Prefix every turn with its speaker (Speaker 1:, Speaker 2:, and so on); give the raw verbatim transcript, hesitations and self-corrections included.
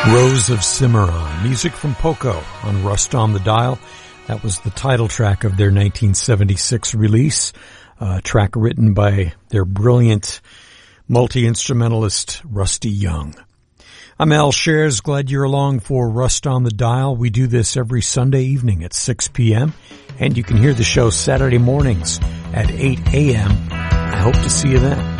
Speaker 1: Rose of Cimarron, music from Poco on Rust on the Dial. That was the title track of their nineteen seventy-six release, a track written by their brilliant multi-instrumentalist Rusty Young. I'm Al Shares, glad you're along for Rust on the Dial. We do this every Sunday evening at six p.m., and you can hear the show Saturday mornings at eight a.m. I hope to see you then.